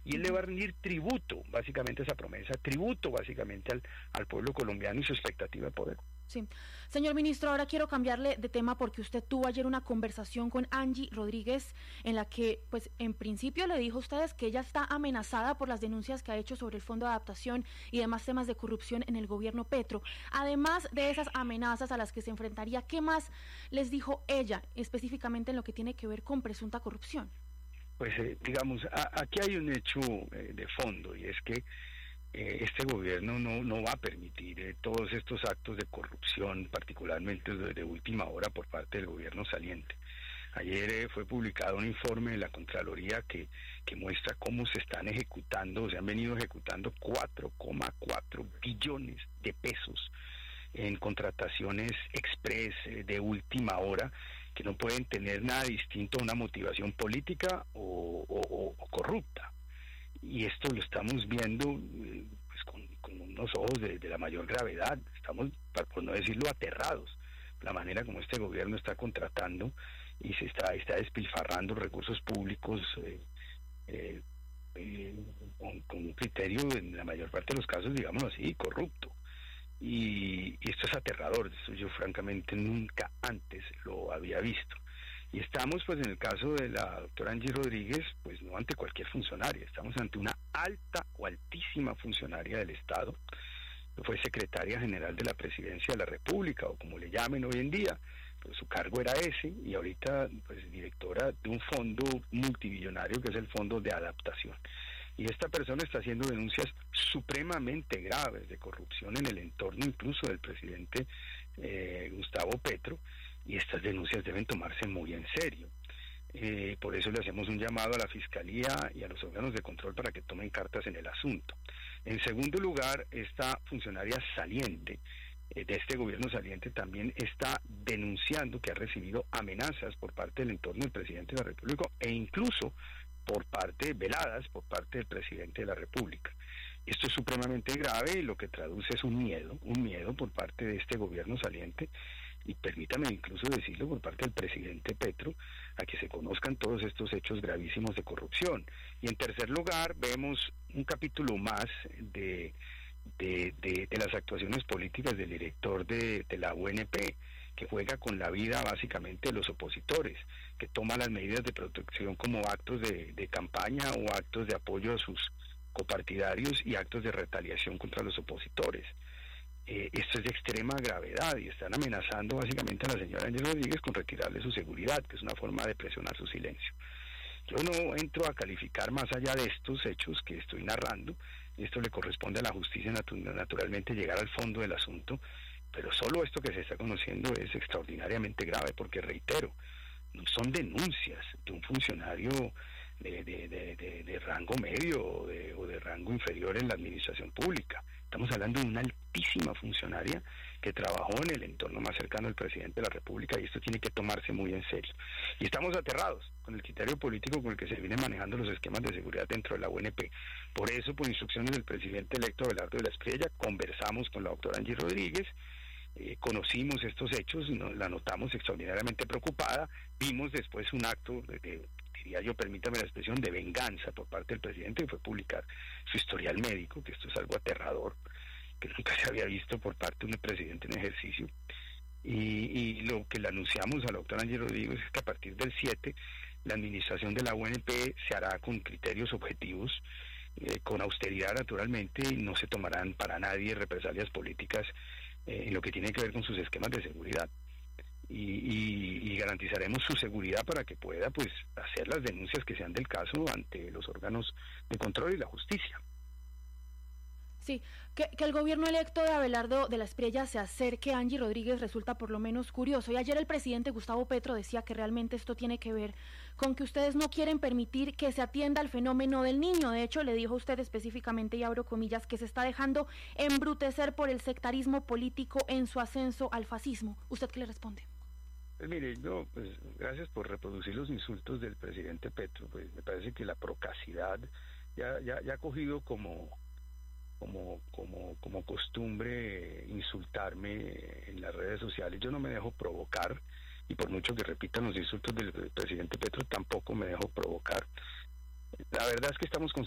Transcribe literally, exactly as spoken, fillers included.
y él le va a rendir tributo, básicamente esa promesa, tributo básicamente al, al pueblo colombiano y su expectativa de poder. Sí. Señor ministro, ahora quiero cambiarle de tema porque usted tuvo ayer una conversación con Angie Rodríguez en la que, pues, en principio le dijo a ustedes que ella está amenazada por las denuncias que ha hecho sobre el Fondo de Adaptación y demás temas de corrupción en el gobierno Petro. Además de esas amenazas a las que se enfrentaría, ¿qué más les dijo ella específicamente en lo que tiene que ver con presunta corrupción? Pues, eh, digamos, a, aquí hay un hecho eh, de fondo, y es que Eh, este gobierno no, no va a permitir eh, todos estos actos de corrupción, particularmente de, de última hora por parte del gobierno saliente. Ayer eh, fue publicado un informe de la Contraloría que, que muestra cómo se están ejecutando, se han venido ejecutando cuatro coma cuatro billones de pesos en contrataciones express eh, de última hora, que no pueden tener nada distinto a una motivación política o, o, o corrupta. Y esto lo estamos viendo eh, pues con, con unos ojos de, de la mayor gravedad. Estamos, por no decirlo, aterrados la manera como este gobierno está contratando y se está está despilfarrando recursos públicos eh, eh, eh, con, con un criterio, en la mayor parte de los casos, digámoslo así, corrupto. Y, y esto es aterrador. Esto yo francamente nunca antes lo había visto. Y estamos, pues, en el caso de la doctora Angie Rodríguez, pues no ante cualquier funcionaria, estamos ante una alta o altísima funcionaria del Estado, que fue secretaria general de la Presidencia de la República, o como le llamen hoy en día, pues su cargo era ese, y ahorita, pues, directora de un fondo multimillonario que es el Fondo de Adaptación. Y esta persona está haciendo denuncias supremamente graves de corrupción en el entorno incluso del presidente eh, Gustavo Petro, y estas denuncias deben tomarse muy en serio. Eh, por eso le hacemos un llamado a la Fiscalía y a los órganos de control para que tomen cartas en el asunto. En segundo lugar, esta funcionaria saliente eh, de este gobierno saliente también está denunciando que ha recibido amenazas por parte del entorno del presidente de la República e incluso por parte, veladas por parte del presidente de la República. Esto es supremamente grave y lo que traduce es un miedo, un miedo por parte de este gobierno saliente, y permítame incluso decirlo, por parte del presidente Petro, a que se conozcan todos estos hechos gravísimos de corrupción. Y en tercer lugar, vemos un capítulo más de, de, de, de las actuaciones políticas del director de, de la U N P, que juega con la vida básicamente de los opositores, que toma las medidas de protección como actos de, de campaña o actos de apoyo a sus copartidarios y actos de retaliación contra los opositores. Eh, esto es de extrema gravedad y están amenazando básicamente a la señora Ángel Rodríguez con retirarle su seguridad, que es una forma de presionar su silencio. Yo no entro a calificar más allá de estos hechos que estoy narrando. Esto le corresponde a la justicia natu- naturalmente llegar al fondo del asunto, pero solo esto que se está conociendo es extraordinariamente grave, porque reitero, no son denuncias de un funcionario de, de, de, de, de rango medio o de, o de rango inferior en la administración pública. Estamos hablando de una altísima funcionaria que trabajó en el entorno más cercano al presidente de la República, y esto tiene que tomarse muy en serio. Y estamos aterrados con el criterio político con el que se vienen manejando los esquemas de seguridad dentro de la U N P. Por eso, por instrucciones del presidente electo Abelardo de la Espriella, conversamos con la doctora Angie Rodríguez, eh, conocimos estos hechos, no, la notamos extraordinariamente preocupada, vimos después un acto de, de diría yo, permítame la expresión, de venganza por parte del presidente, que fue publicar su historial médico, que esto es algo aterrador, que nunca se había visto por parte de un presidente en ejercicio. Y, y lo que le anunciamos a la doctora Angie Rodríguez es que a partir del siete, la administración de la U N P se hará con criterios objetivos, eh, con austeridad naturalmente, y no se tomarán para nadie represalias políticas eh, en lo que tiene que ver con sus esquemas de seguridad. Y, y, y garantizaremos su seguridad para que pueda, pues, hacer las denuncias que sean del caso ante los órganos de control y la justicia. Sí, que, que el gobierno electo de Abelardo de la Espriella se acerque a Angie Rodríguez resulta por lo menos curioso. Y ayer el presidente Gustavo Petro decía que realmente esto tiene que ver con que ustedes no quieren permitir que se atienda al fenómeno del niño. De hecho, le dijo a usted específicamente, y abro comillas, que se está dejando embrutecer por el sectarismo político en su ascenso al fascismo. ¿Usted qué le responde? Pues mire, no, pues gracias por reproducir los insultos del presidente Petro. Pues me parece que la procacidad ya ya, ya ha cogido como como como como costumbre insultarme en las redes sociales. Yo no me dejo provocar, y por mucho que repitan los insultos del presidente Petro, tampoco me dejo provocar. La verdad es que estamos con